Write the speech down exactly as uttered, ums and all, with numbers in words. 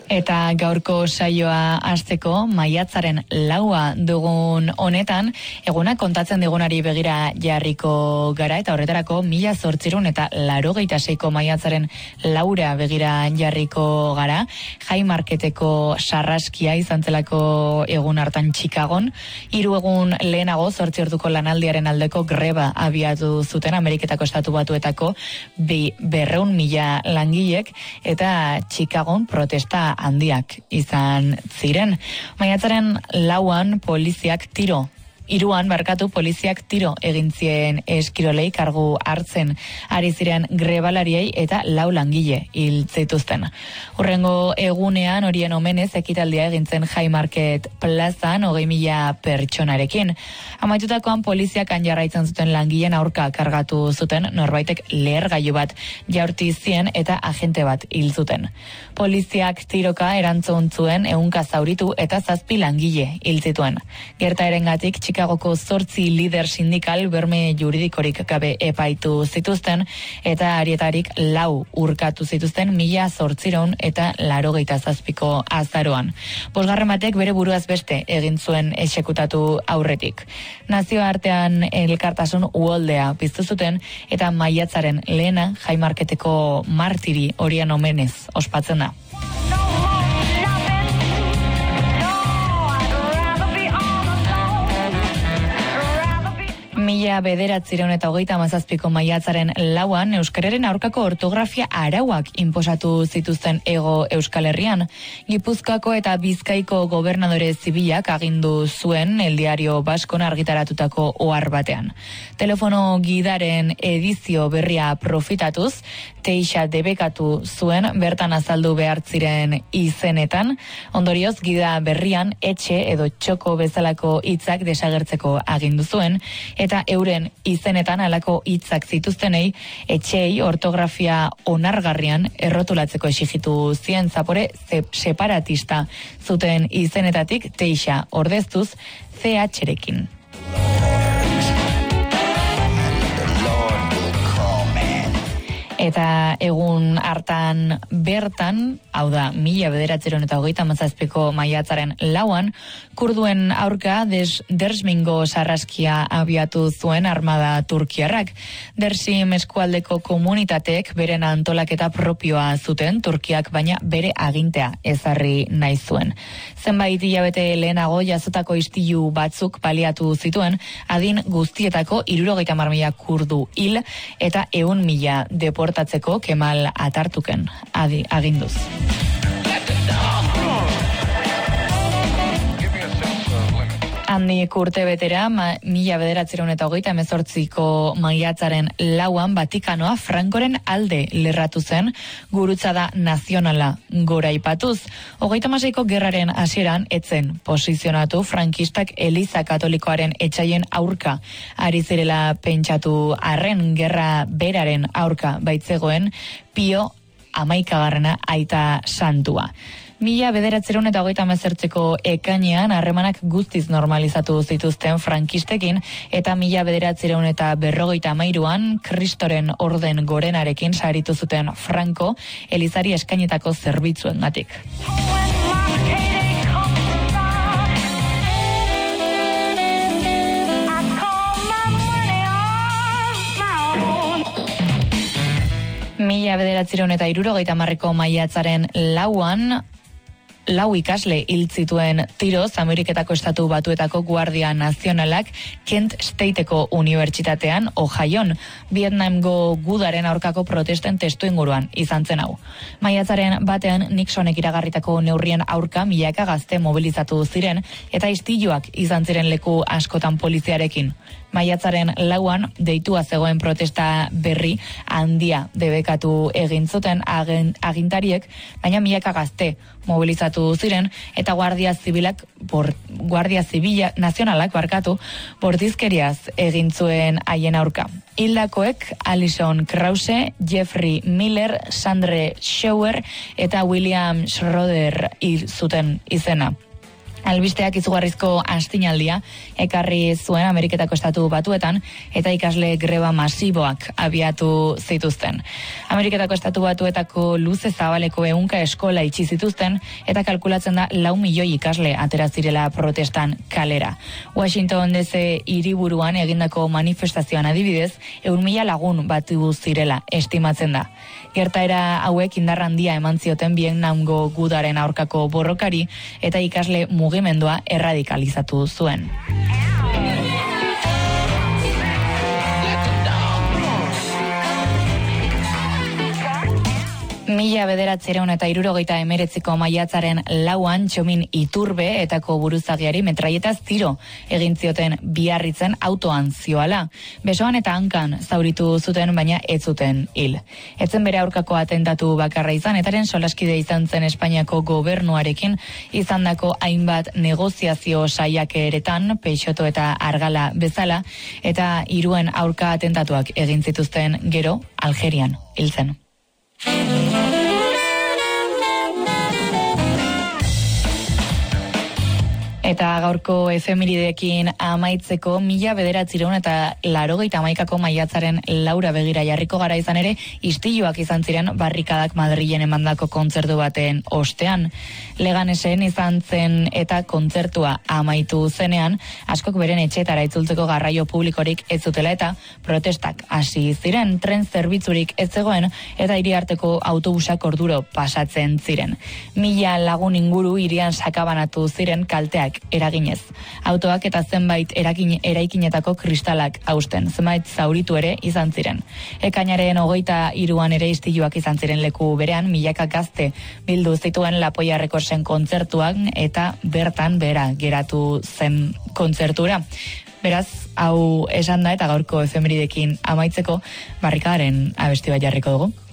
Eta gaurko saioa hasteko maiatzaren laua dugun honetan, eguna kontatzen digunari begira jarriko gara, eta horretarako mila zortzirun eta laurogeita seiko maiatzaren laura begira jarriko gara. Haymarketeko sarraskia izan zelako egun hartan Chicagon, hiru egun lehenago zortzi orduko lanaldiaren aldeko greba abiatu zuten Ameriketako Estatu Batuetako bi berreun mila langilek, eta Chicagon protesta handiak izan ziren. Maiatzaren lauan poliziak tiro Iruan barkatu poliziak tiro egin zien eskirolei kargu hartzen ari ziren grebalariei eta lau langile hil zituzten. Hurrengo egunean horien omenez ekitaldia egin zen Haymarket plazan hogei mila pertsonarekin. Amaitutakoan poliziak jarraitzen zuten langileen aurka kargatu zuten, norbaitek lehergailu bat jaurti zien eta agente bat hil zuten. Poliziak tiroka erantzun zuen ehunka zauritu eta zazpi langile hil zituen. Gertaerengatik Chicagoko zortzi lider sindikal berme juridikorik gabe epaitu zituzten, eta arietarik lau urkatu zituzten mila zortziron eta laurogeita zazpiko azaroan. Bosgarren batek bere buruaz beste egin zuen exekutatu aurretik. Nazioartean elkartasun uholdea piztu zuten, eta maiatzaren lehena Haymarketeko martiri horien omenez ospatzen da. Mila bederatzireun eta hogeita hamazazpiko maiatzaren lauan euskararen aurkako ortografia arauak inposatu zituzten Hego Euskal Herrian. Gipuzkoako eta Bizkaiko gobernadore zibilak agindu zuen El Diario Baskon argitaratutako ohar batean. Telefono gidaren edizio berria profitatuz, Teixa debekatu zuen bertan azaldu behar ziren izenetan. Ondorioz, gida berrian etxe edo txoko bezalako hitzak desagertzeko agindu zuen, eta euren izenetan halako hitzak zituztenei etxeei ortografia onargarrian errotulatzeko exigitu zien. Zapore separatista zuten izenetatik Teixa ordeztuz C H-rekin. Eta egun hartan bertan, hau da, mila bederatzireun eta hogeita hamazazpiko maiatzaren lauan, kurduen aurka des, Dersmingo sarraskia abiatu zuen armada turkiarrak. Dersim eskualdeko komunitateek beren antolaketa propioa zuten, Turkiak baina bere agintea ezarri nahi zuen. Zenbait hilabete lehenago jazotako istilu batzuk baliatu zituen, adin guztietako hirurogeita hamar mila kurdu hil eta ehun mila deportatzeko Kemal Atartuken adi, aginduz. Handik urte betera, ma, mila bederatzireun eta hogeita hemezortziko maiatzaren lauan Vatikanoa Frankoren alde lerratu zen, gurutzada nazionala gora ipatuz. Hogeita hamaseiko gerraren hasieran etzen posizionatu frankistak Eliza Katolikoaren etsaien aurka ari zirela pentsatu arren, gerra beraren aurka baitzegoen Pio hamaikagarrena aita santua. Mila bederatzireun eta hogeita hemezortziko ekainean harremanak guztiz normalizatu zituzten frankistekin, eta mila bederatzireun eta berrogeita hamairuan Kristoren orden gorenarekin saritu zuten Franco Elizari eskainetako zerbitzuengatik. Mila bederatzireun eta hirurogeita hamarreko maiatzaren lauan, lau ikasle hil zituen tiroz Ameriketako Estatu Batuetako Guardia Nazionalak Kent Stateko Unibertsitatean Ohioan, Vietnamgo gudaren aurkako protesten testu inguruan izan zen hau. Maiatzaren batean Nixonek iragarritako neurrien aurka milaka gazte mobilizatu ziren, eta istiluak izan ziren leku askotan poliziarekin. Maiatzaren lauan deitua zegoen protesta berri handia debekatu egin zuten agintariek, baina milaka gazte mobilizatu ziren, eta Guardia Zibilak, bor, Guardia Zibila Nazionalak barkatu, bordizkeriaz egin zuen haien aurka. Hildakoek Alison Krause, Jeffrey Miller, Sandre Schauer eta William Schroeder hil zuten izena. Albisteak izugarrizko astinaldia ekarri zuen Ameriketako estatu batuetan eta ikasle greba masiboak abiatu zituzten. Ameriketako estatu batuetako luze zabaleko ehunka eskola itxi zituzten eta kalkulatzen da lau milioi ikasle atera zirela protestan kalera. Washington D C hiriburuan egindako manifestazioan adibidez, ehun mila lagun batu zirela estimatzen da. Gertaera hauek indar handia eman zioten Vietnamgo gudaren aurkako borrokari eta ikasle mugimendua erradikalizatu zuen. Mila bederatziehun eta hirurogeita hemeretziko maiatzaren lauan Txomin Iturbe etako buruzagiari metraietaz tiro egin zioten Biarritzen autoan zioala. Besoan eta hankan zauritu zuten, baina ez zuten hil. Etzen bere aurkako atentatu bakarra izan, etaren solaskide izan zen Espainiako gobernuarekin izandako hainbat negoziazio saiakeretan, Peixoto eta Argala bezala, eta hiruen aurka atentatuak egin zituzten gero Algerian hil zen. Eta gaurko efemerideekin amaitzeko mila bederatziehun eta laurogeita hamaikako maiatzaren laura begira jarriko gara izan ere, istiluak izan ziren barrikadak Madrilen emandako kontzertu baten ostean. Leganesen izan zen eta kontzertua amaitu zenean, askok beren etxetara itzultzeko garraio publikorik ez zutela eta protestak hasi ziren, tren zerbitzurik ez zegoen eta hiriarteko autobusak orduro pasatzen ziren. Mila lagun inguru hirian sakabanatu ziren kalteak eraginez. Autoak eta zenbait erakin, eraikinetako kristalak hausten, zenbait zauritu ere izan ziren. Ekainaren hogeita hiruan ere istiluak izan ziren leku berean, milaka gazte bildu zituen Lapoia Records-en kontzertuan eta bertan bera geratu zen kontzertura. Beraz, hau esan da eta gaurko efemeridekin amaitzeko barrikadaren abesti bat jarriko dugu.